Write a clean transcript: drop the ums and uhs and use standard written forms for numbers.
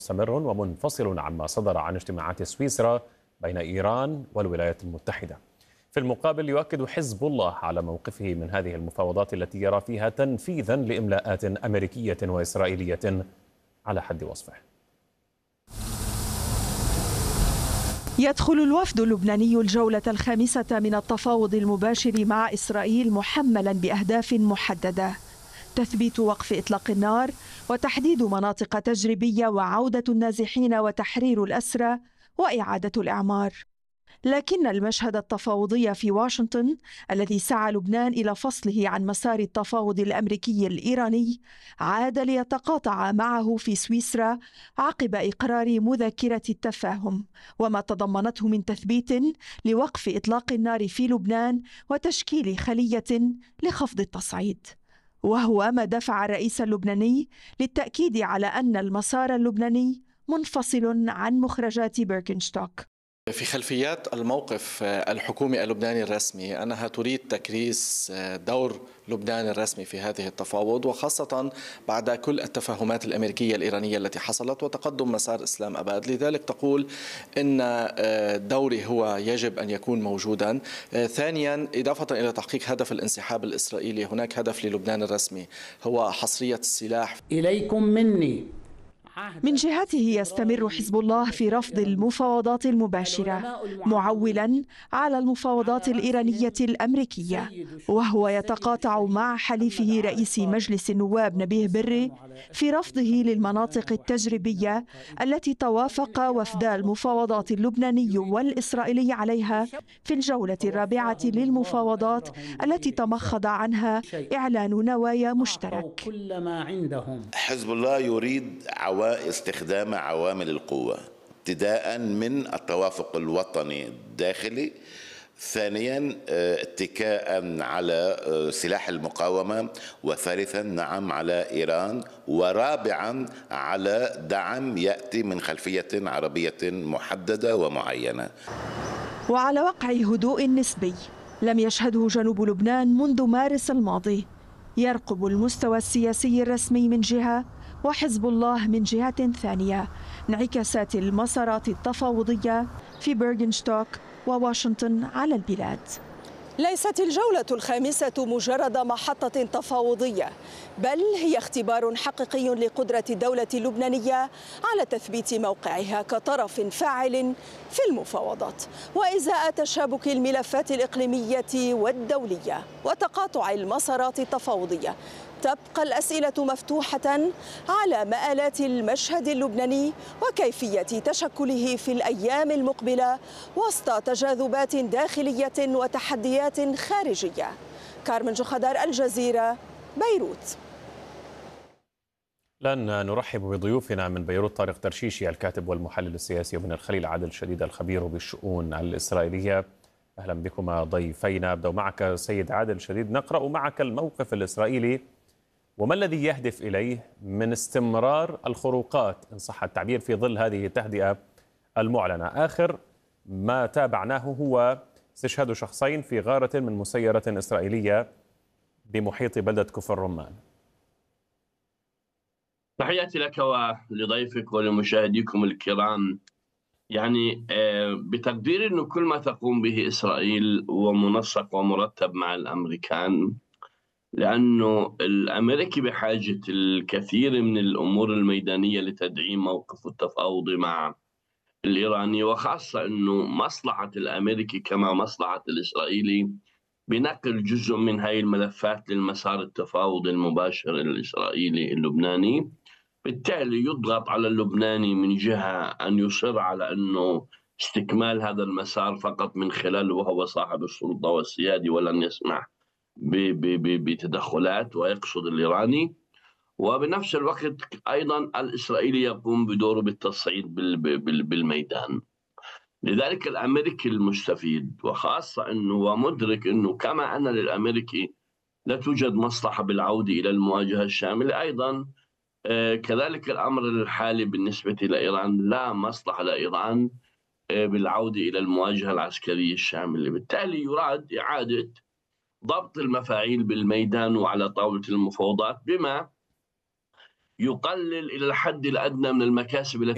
مستمر ومنفصل عما صدر عن اجتماعات سويسرا بين إيران والولايات المتحدة. في المقابل يؤكد حزب الله على موقفه من هذه المفاوضات التي يرى فيها تنفيذا لإملاءات أمريكية وإسرائيلية على حد وصفه. يدخل الوفد اللبناني الجولة الخامسة من التفاوض المباشر مع إسرائيل محملا بأهداف محددة: تثبيت وقف إطلاق النار وتحديد مناطق تجريبية وعودة النازحين وتحرير الأسرى وإعادة الإعمار. لكن المشهد التفاوضي في واشنطن الذي سعى لبنان إلى فصله عن مسار التفاوض الأمريكي الإيراني عاد ليتقاطع معه في سويسرا عقب إقرار مذكرة التفاهم وما تضمنته من تثبيت لوقف إطلاق النار في لبنان وتشكيل خلية لخفض التصعيد، وهو ما دفع الرئيس اللبناني للتأكيد على أن المسار اللبناني منفصل عن مخرجات بيركنستوك. في خلفيات الموقف الحكومي اللبناني الرسمي أنها تريد تكريس دور لبنان الرسمي في هذه التفاوض، وخاصة بعد كل التفاهمات الأمريكية الإيرانية التي حصلت وتقدم مسار إسلام أباد. لذلك تقول إن دوري هو يجب أن يكون موجودا. ثانيا، إضافة إلى تحقيق هدف الانسحاب الإسرائيلي، هناك هدف للبنان الرسمي هو حصرية السلاح. إليكم مني. من جهته يستمر حزب الله في رفض المفاوضات المباشرة، معولا على المفاوضات الإيرانية الأمريكية، وهو يتقاطع مع حليفه رئيس مجلس النواب نبيه بري في رفضه للمناطق التجريبية التي توافق وفدا المفاوضات اللبناني والإسرائيلي عليها في الجولة الرابعة للمفاوضات التي تمخض عنها إعلان نوايا مشترك. حزب الله يريد استخدام عوامل القوة، ابتداء من التوافق الوطني الداخلي، ثانيا اتكاء على سلاح المقاومة، وثالثا نعم على إيران، ورابعا على دعم يأتي من خلفية عربية محددة ومعينة. وعلى وقع هدوء نسبي لم يشهده جنوب لبنان منذ مارس الماضي، يرقب المستوى السياسي الرسمي من جهة وحزب الله من جهة ثانية انعكاسات المسارات التفاوضية في بيرغنستوك وواشنطن على البلاد. ليست الجولة الخامسة مجرد محطة تفاوضية، بل هي اختبار حقيقي لقدرة الدولة اللبنانية على تثبيت موقعها كطرف فاعل في المفاوضات، وإزاء تشابك الملفات الإقليمية والدولية وتقاطع المسارات التفاوضية. تبقى الأسئلة مفتوحة على مآلات المشهد اللبناني وكيفية تشكله في الأيام المقبلة وسط تجاذبات داخلية وتحديات خارجية. كارمن جخدار، الجزيرة، بيروت. لن نرحب بضيوفنا من بيروت طارق ترشيشي الكاتب والمحلل السياسي، ومن الخليل عادل شديد الخبير بالشؤون الإسرائيلية. أهلا بكما ضيفينا. أبدأ معك سيد عادل شديد، نقرأ معك الموقف الإسرائيلي وما الذي يهدف إليه من استمرار الخروقات إن صح التعبير في ظل هذه التهدئة المعلنة. آخر ما تابعناه هو استشهاد شخصين في غارة من مسيرة إسرائيلية بمحيط بلدة كفر رمان. تحياتي لك ولضيفك ولمشاهديكم الكرام. يعني بتقدير أنه كل ما تقوم به إسرائيل هو منسق ومرتب مع الأمريكان، لأنه الأمريكي بحاجة الكثير من الأمور الميدانية لتدعيم موقف التفاوض مع الإيراني، وخاصة أنه مصلحة الأمريكي كما مصلحة الإسرائيلي بنقل جزء من هذه الملفات للمسار التفاوض المباشر الإسرائيلي اللبناني. بالتالي يضغط على اللبناني من جهة أن يصر على أنه استكمال هذا المسار فقط من خلاله وهو صاحب السلطة والسيادة، ولن يسمح بتدخلات، ويقصد الإيراني. وبنفس الوقت أيضا الإسرائيلي يقوم بدوره بالتصعيد بالميدان. لذلك الأمريكي المستفيد، وخاصة أنه ومدرك أنه كما أن للأمريكي لا توجد مصلحة بالعودة إلى المواجهة الشاملة، أيضا كذلك الأمر الحالي بالنسبة لإيران، لا مصلحة لإيران بالعودة إلى المواجهة العسكرية الشاملة. بالتالي يراد إعادة ضبط المفاعيل بالميدان وعلى طاولة المفاوضات، بما يقلل إلى الحد الأدنى من المكاسب التي